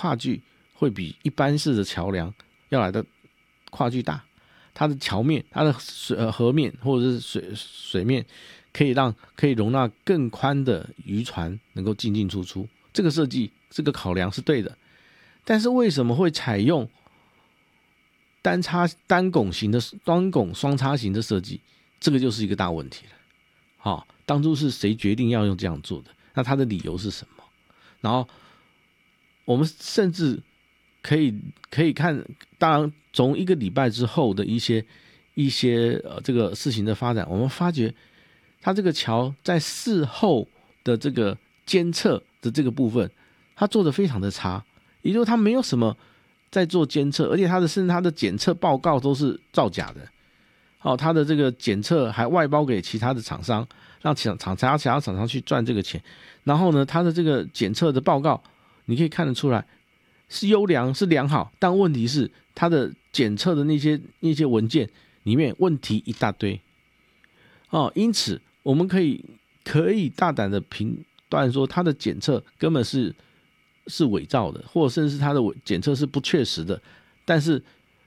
跨距会比一般式的桥梁要来的跨距大，它的桥面、它的河面或者是水面可以容纳更宽的渔船能够进进出出。这个设计、这个考量是对的，但是为什么会采用单拱双叉型的设计？这个就是一个大问题了。当初是谁决定要用这样做的？那他的理由是什么？然后我们甚至可以看，当然从1个礼拜之后的一些这个事情的发展，我们发觉它这个桥在事后的这个监测的这个部分，它做得非常的差，也就是它没有什么在做监测，而且甚至它的检测报告都是造假的。它的这个检测还外包给其他的厂商，让其他厂商去赚这个钱。然后呢，它的这个检测的报告，你可以看得出来是优良是良好，但问题是它的检测的那些文件里面问题一大堆。因此我们可以大胆的评断说，它的检测根本是伪造的，或者甚至是它的检测是不确实的。但是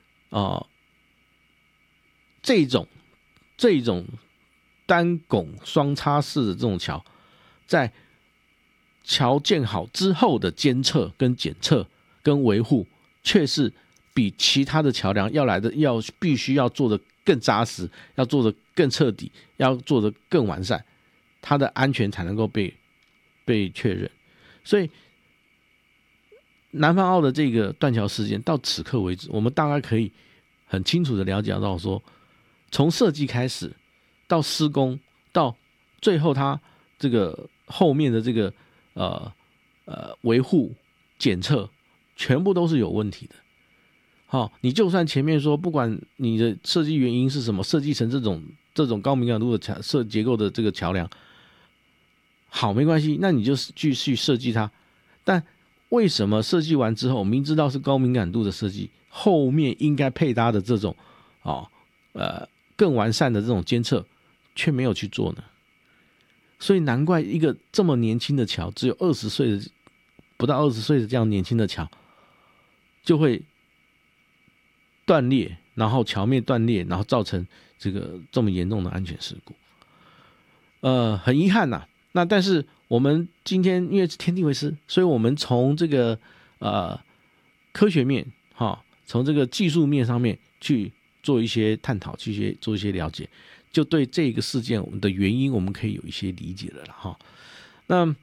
这种单拱双叉式的这种桥，在桥建好之后的监测跟检测跟维护，却是比其他的桥梁必须要做的更扎实，要做的更彻底，要做的更完善，它的安全才能够被确认。所以南方澳的这个断桥事件到此刻为止，我们大概可以很清楚的了解到说，从设计开始到施工到最后它这个后面的这个维护检测全部都是有问题的。你就算前面说不管你的设计原因是什么，设计成这种高敏感度的结构的这个桥梁，好，没关系，那你就继续设计它。但为什么设计完之后，明知道是高敏感度的设计，后面应该配搭的这种更完善的这种监测却没有去做呢？所以难怪一个这么年轻的桥，只有不到20岁的这样年轻的桥，就会断裂，然后桥面断裂，然后造成这么严重的安全事故。很遗憾呐。那但是我们今天因为是天地为师，所以我们从这个科学面，从这个技术面上面去做一些探讨，去做一些了解，就对这个事件的原因我们可以有一些理解了哈。那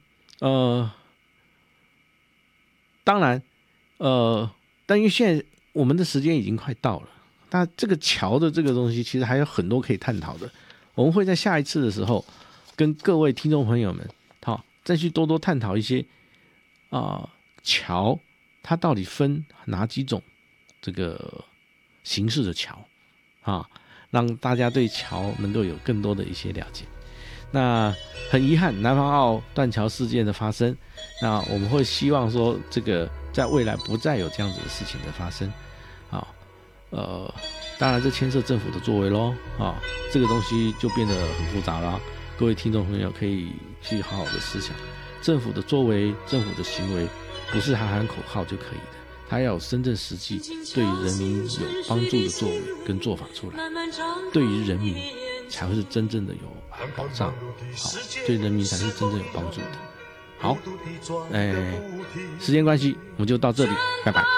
当然但因为现在我们的时间已经快到了，那这个桥的这个东西其实还有很多可以探讨的，我们会在下一次的时候跟各位听众朋友们再去多多探讨一些桥它到底分哪几种这个形式的桥让大家对桥能够有更多的一些了解。那很遗憾南方澳断桥事件的发生，那我们会希望说这个在未来不再有这样子的事情的发生。当然这牵涉政府的作为咯这个东西就变得很复杂了。各位听众朋友可以去好好的思想，政府的作为、政府的行为不是喊喊口号就可以的，它要有真正实际对于人民有帮助的作为跟做法出来，对于人民才会是真正的有保障，对人民才是真正有帮助的。好，时间关系我们就到这里，拜拜。